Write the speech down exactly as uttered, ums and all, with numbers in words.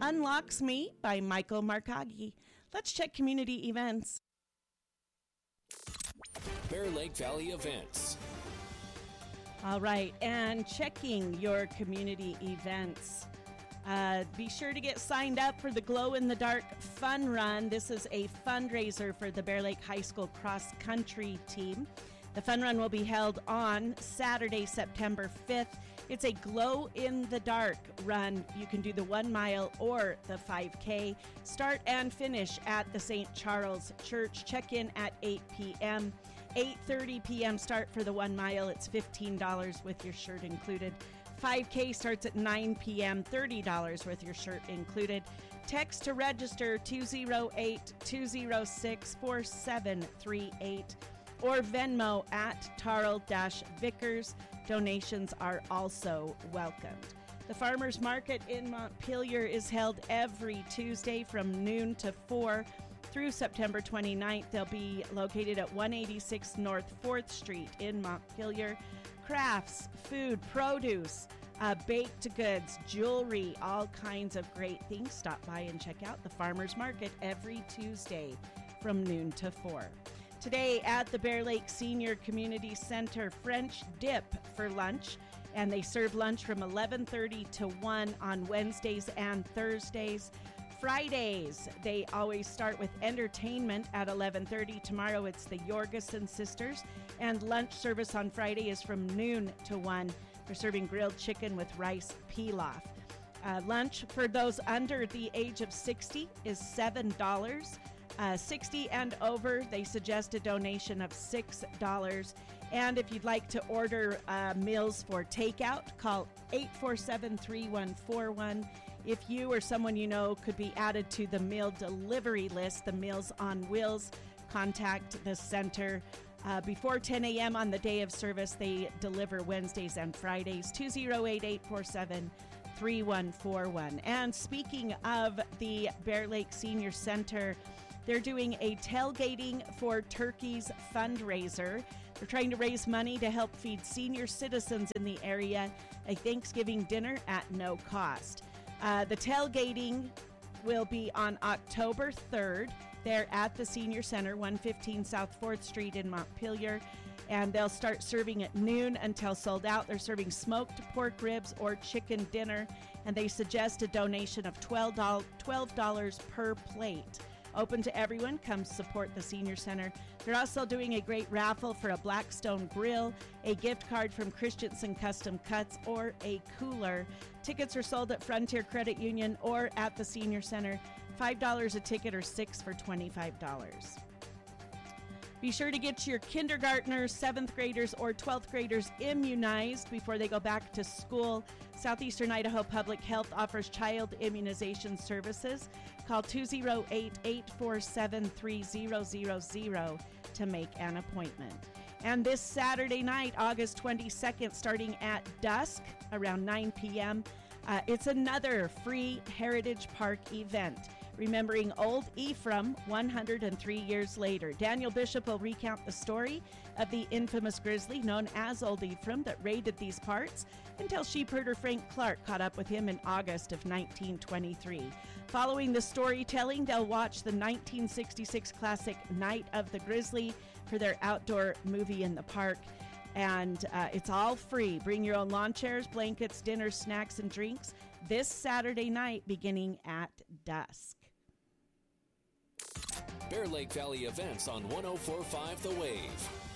Unlocks Me by Michael Markagi. Let's check community events. Bear Lake Valley events. All right, and checking your community events. Uh, be sure to get signed up for the Glow in the Dark Fun Run. This is a fundraiser for the Bear Lake High School cross country team. The fun run will be held on Saturday, September fifth. It's a glow in the dark run. You can do the one mile or the five K. Start and finish at the Saint Charles Church. Check in at eight p.m. eight thirty p.m. start for the one mile. It's fifteen dollars with your shirt included. five K starts at nine p.m. thirty dollars with your shirt included. Text to register two oh eight, two oh six, four seven three eight or Venmo at Tarl-Vickers. Donations are also welcomed. The Farmers Market in Montpelier is held every Tuesday from noon to four through September twenty-ninth. They'll be located at one eighty-six North fourth Street in Montpelier. Crafts, food, produce, uh, baked goods, jewelry, all kinds of great things. Stop by and check out the Farmers Market every Tuesday from noon to four. Today at the Bear Lake Senior Community Center, French dip for lunch, and they serve lunch from eleven thirty to one on Wednesdays and Thursdays. Fridays, they always start with entertainment at eleven thirty. Tomorrow it's the Jorgensen Sisters, and lunch service on Friday is from noon to one. They're serving grilled chicken with rice pilaf. Uh, lunch for those under the age of sixty is seven dollars. Uh, sixty and over, they suggest a donation of six dollars. And if you'd like to order uh, meals for takeout, call eight four seven, three one four one. If you or someone you know could be added to the meal delivery list, the Meals on Wheels, contact the center. Uh, before ten a.m. on the day of service, they deliver Wednesdays and Fridays. two oh eight, eight four seven, three one four one. And speaking of the Bear Lake Senior Center, they're doing a Tailgating for Turkeys fundraiser. They're trying to raise money to help feed senior citizens in the area a Thanksgiving dinner at no cost. Uh, the tailgating will be on October third. They're at the Senior Center, one fifteen South fourth Street in Montpelier, and they'll start serving at noon until sold out. They're serving smoked pork ribs or chicken dinner, and they suggest a donation of twelve dollars per plate. Open to everyone. Come support the Senior Center. They're also doing a great raffle for a Blackstone grill, a gift card from Christensen Custom Cuts, or a cooler. Tickets are sold at Frontier Credit Union or at the Senior Center. five dollars a ticket or six for twenty-five dollars. Be sure to get your kindergartners, seventh graders, or twelfth graders immunized before they go back to school. Southeastern Idaho Public Health offers child immunization services. Call two oh eight, eight four seven, three oh zero zero to make an appointment. And this Saturday night, August twenty-second, starting at dusk, around nine p.m., uh, it's another free Heritage Park event, remembering Old Ephraim one hundred three years later. Daniel Bishop will recount the story of the infamous grizzly known as Old Ephraim that raided these parts until sheepherder Frank Clark caught up with him in August of nineteen twenty-three. Following the storytelling, they'll watch the nineteen sixty-six classic Night of the Grizzly for their outdoor movie in the park. And uh, it's all free. Bring your own lawn chairs, blankets, dinner, snacks, and drinks this Saturday night beginning at dusk. Bear Lake Valley events on one oh four point five The Wave.